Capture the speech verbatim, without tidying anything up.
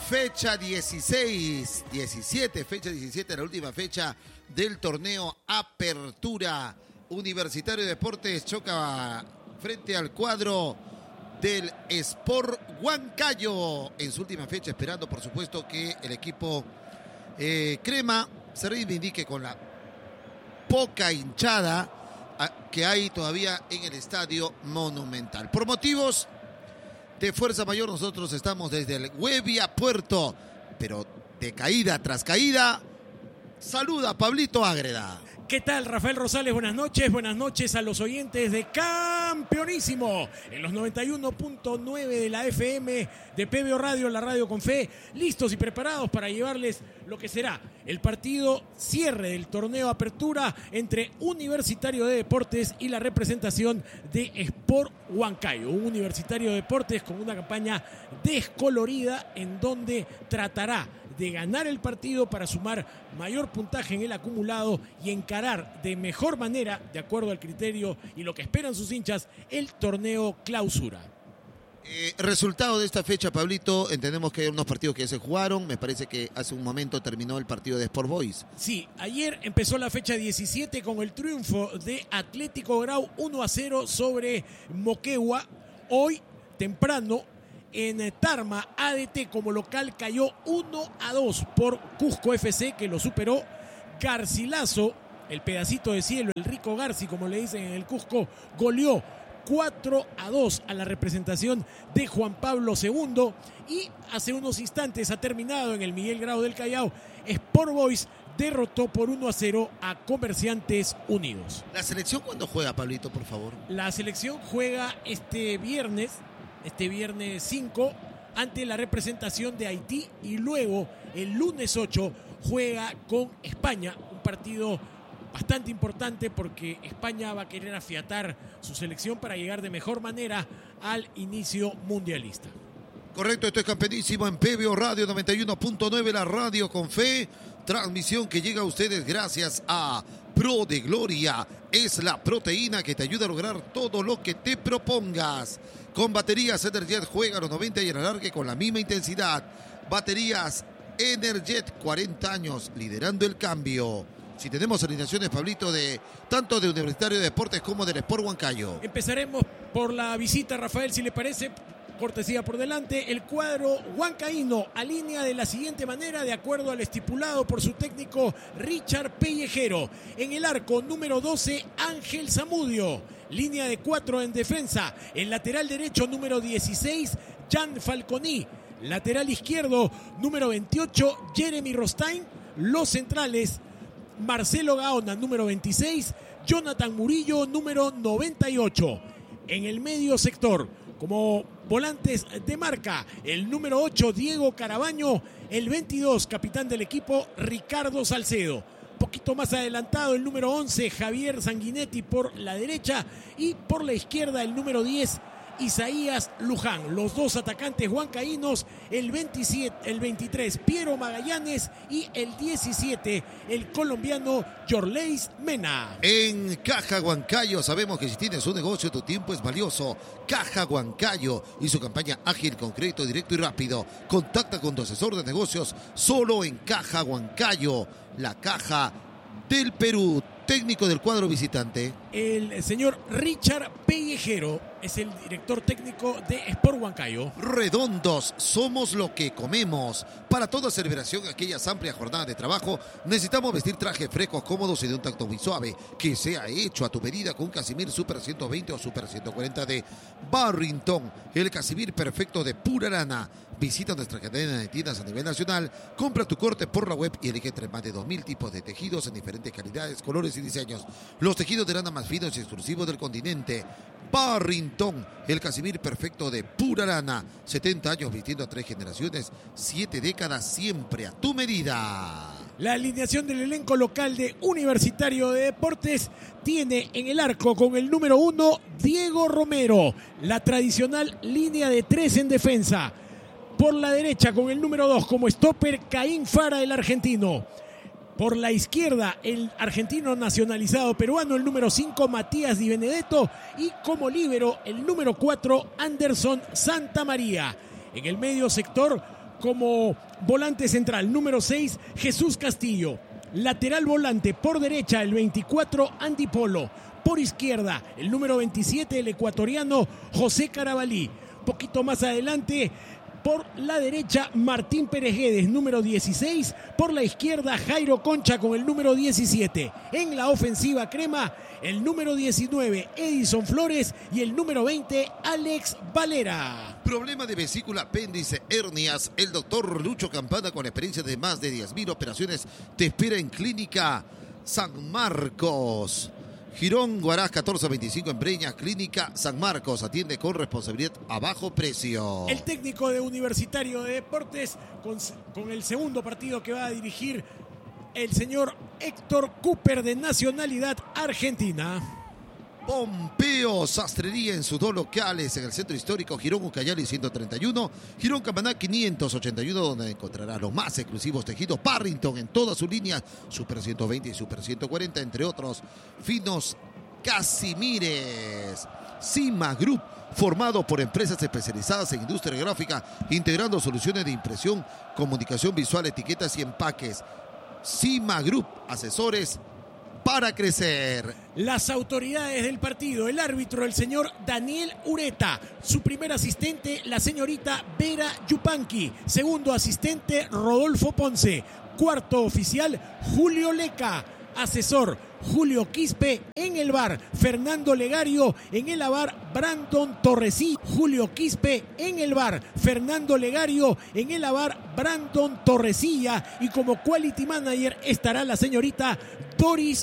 Fecha dieciséis, diecisiete, fecha diecisiete, la última fecha del torneo Apertura. Universitario de Deportes choca frente al cuadro del Sport Huancayo en su última fecha, esperando por supuesto que el equipo eh, crema se reivindique con la poca hinchada que hay todavía en el Estadio Monumental. Por motivos de fuerza mayor, nosotros estamos desde el Huevia Puerto, pero de caída tras caída. Saluda Pablito Ágreda. ¿Qué tal, Rafael Rosales? Buenas noches, buenas noches a los oyentes de Campeonísimo en los noventa y uno punto nueve de la F M de P B O Radio, la radio con fe, listos y preparados para llevarles lo que será el partido cierre del torneo Apertura entre Universitario de Deportes y la representación de Sport Huancayo. Un Universitario de Deportes con una campaña descolorida en donde tratará de ganar el partido para sumar mayor puntaje en el acumulado y encarar de mejor manera, de acuerdo al criterio y lo que esperan sus hinchas, el torneo clausura. Eh, resultado de esta fecha, Pablito, entendemos que hay unos partidos que ya se jugaron. Me parece que hace un momento terminó el partido de Sport Boys. Sí, ayer empezó la fecha diecisiete con el triunfo de Atlético Grau uno a cero sobre Moquegua. Hoy, temprano, en Tarma, A D T como local cayó uno a dos por Cusco F C, que lo superó. Garcilaso, el pedacito de cielo, el rico Garci, como le dicen en el Cusco, goleó cuatro a dos a la representación de Juan Pablo segundo. Y hace unos instantes ha terminado en el Miguel Grau del Callao. Sport Boys derrotó por uno a cero a Comerciantes Unidos. ¿La selección cuándo juega, Pablito, por favor? La selección juega este viernes, este viernes cinco, ante la representación de Haití, y luego el lunes ocho juega con España, un partido bastante importante porque España va a querer afiatar su selección para llegar de mejor manera al inicio mundialista. Correcto, esto es Campeonísimo en P B O Radio noventa y uno punto nueve, la radio con fe. Transmisión que llega a ustedes gracias a Pro de Gloria. Es la proteína que te ayuda a lograr todo lo que te propongas. Con baterías Energet juega a los noventa y el alargue con la misma intensidad. Baterías Energet, cuarenta años liderando el cambio. Si tenemos alineaciones, Pablito, de tanto de Universitario de Deportes como del Sport Huancayo. Empezaremos por la visita, Rafael, si le parece. Cortesía por delante, el cuadro huancaíno alinea de la siguiente manera, de acuerdo al estipulado por su técnico Richard Pellejero. En el arco, número doce, Ángel Zamudio. Línea de cuatro en defensa. El lateral derecho, número dieciséis, Jan Falconi. Lateral izquierdo, número veintiocho, Jeremy Rostain. Los centrales, Marcelo Gaona, número veintiséis, Jonathan Murillo, número noventa y ocho. En el medio sector, como volantes de marca, el número ocho, Diego Carabaño, el veintidós, capitán del equipo, Ricardo Salcedo. Poquito más adelantado, el número once, Javier Sanguinetti por la derecha, y por la izquierda el número diez, Isaías Luján. Los dos atacantes huancaínos, el veintisiete, el veintitrés, Piero Magallanes, y el diecisiete, el colombiano Yorleis Mena. En Caja Huancayo sabemos que si tienes un negocio, tu tiempo es valioso. Caja Huancayo y su campaña ágil, con crédito directo y rápido. Contacta con tu asesor de negocios solo en Caja Huancayo, la caja del Perú. Técnico del cuadro visitante, el señor Richard Pellejero es el director técnico de Sport Huancayo. Redondos, somos lo que comemos. Para toda celebración, aquellas amplias jornadas de trabajo, necesitamos vestir trajes frescos, cómodos y de un tacto muy suave, que sea hecho a tu medida con un Casimir Super ciento veinte o Super ciento cuarenta de Barrington, el Casimir perfecto de pura lana. Visita nuestra cadena de tiendas a nivel nacional, compra tu corte por la web y elige entre más de dos mil tipos de tejidos en diferentes calidades, colores y diseños. Los tejidos de lana más finos y exclusivos del continente. Barrington, el Casimir perfecto de pura lana. setenta años vistiendo a tres generaciones, siete décadas, siempre a tu medida. La alineación del elenco local de Universitario de Deportes tiene en el arco con el número uno, Diego Romero. La tradicional línea de tres en defensa. Por la derecha con el número dos como stopper, Caín Fara, el argentino. Por la izquierda, el argentino nacionalizado peruano, el número cinco, Matías Di Benedetto. Y como líbero, el número cuatro, Anderson Santamaría. En el medio sector, como volante central. Número seis, Jesús Castillo. Lateral volante por derecha, el veinticuatro, Andy Polo. Por izquierda, el número veintisiete, el ecuatoriano José Carabalí. Poquito más adelante, por la derecha, Martín Perejedes, número dieciséis. Por la izquierda, Jairo Concha con el número diecisiete. En la ofensiva crema, el número diecinueve, Edison Flores. Y el número veinte, Alex Valera. Problema de vesícula, apéndice, hernias. El doctor Lucho Campana, con experiencia de más de diez mil operaciones, te espera en Clínica San Marcos. Girón Guarás catorce veinticinco en Breña, Clínica San Marcos. Atiende con responsabilidad a bajo precio. El técnico de Universitario de Deportes con, con el segundo partido que va a dirigir el señor Héctor Cooper, de nacionalidad argentina. Pompeo Sastrería en sus dos locales en el centro histórico Girón Ucayali ciento treinta y uno, Girón Camaná quinientos ochenta y uno, donde encontrará los más exclusivos tejidos Parrington en todas sus líneas, Super ciento veinte y Super ciento cuarenta, entre otros finos Casimires. Cima Group, formado por empresas especializadas en industria gráfica, integrando soluciones de impresión, comunicación visual, etiquetas y empaques. Cima Group, asesores para crecer. Las autoridades del partido, el árbitro, el señor Daniel Ureta, su primer asistente, la señorita Vera Yupanqui, segundo asistente, Rodolfo Ponce, cuarto oficial, Julio Leca, asesor, Julio Quispe. En el bar, Fernando Legario. En el bar, Brandon Torresí. Julio Quispe en el bar, Fernando Legario. En el bar, Brandon Torresilla. Y como quality manager estará la señorita Doris